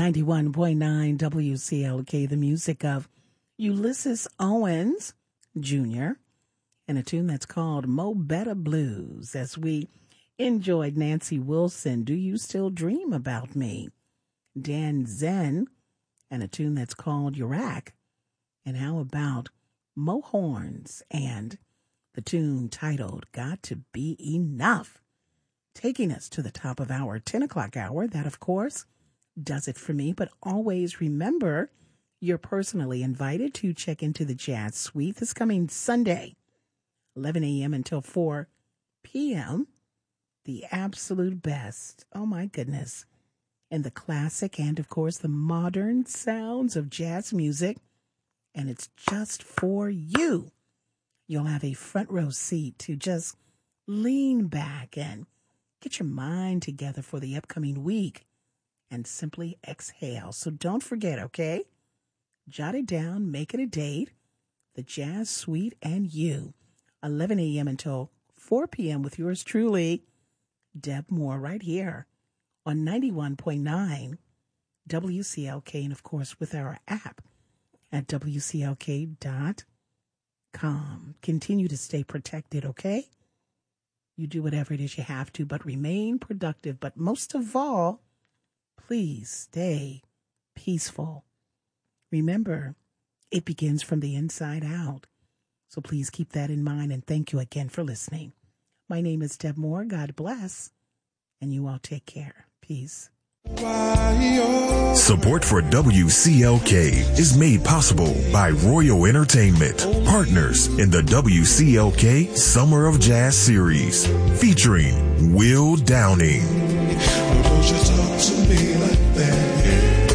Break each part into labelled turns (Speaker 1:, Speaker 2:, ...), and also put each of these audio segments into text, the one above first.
Speaker 1: 91.9 WCLK, the music of Ulysses Owens Jr. and a tune that's called Mo Better Blues, as we enjoyed Nancy Wilson, Do You Still Dream About Me? Dan Zen and a tune that's called Iraq. And how about Mo Horns and the tune titled Got to Be Enough, taking us to the top of our 10 o'clock hour. That, of course, does it for me. But always remember, you're personally invited to check into the Jazz Suite this coming Sunday, 11 a.m. until 4 p.m. The absolute best, oh my goodness, and the classic and, of course, the modern sounds of jazz music. And it's just for you. You'll have a front row seat to just lean back and get your mind together for the upcoming week and simply exhale. So don't forget, okay? Jot it down, make it a date. The Jazz Suite and you, 11 a.m. until 4 p.m. with yours truly, Deb Moore, right here on 91.9 WCLK, and of course with our app at WCLK.com. Continue to stay protected, okay? You do whatever it is you have to, but remain productive. But most of all, please stay peaceful. Remember, it begins from the inside out. So please keep that in mind, and thank you again for listening. My name is Deb Moore. God bless, and you all take care. Peace.
Speaker 2: Support for WCLK is made possible by Royal Entertainment, partners in the WCLK Summer of Jazz series, featuring Will Downing. Don't you talk to me like that.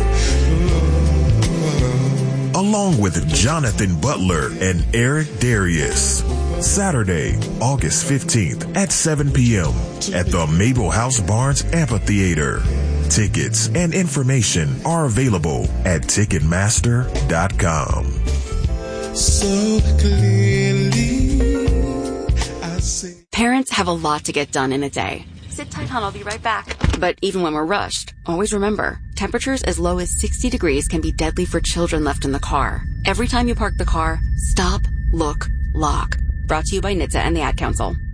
Speaker 2: Along with Jonathan Butler and Eric Darius. Saturday, August 15th at 7 p.m. at the Mabel House Barnes Amphitheater. Tickets and information are available at Ticketmaster.com. So clearly, I see.
Speaker 3: Parents have a lot to get done in a day. Sit tight, hon, I'll be right back. But even when we're rushed, always remember, temperatures as low as 60 degrees can be deadly for children left in the car. Every time you park the car, stop, look, lock. Brought to you by NHTSA and the Ad Council.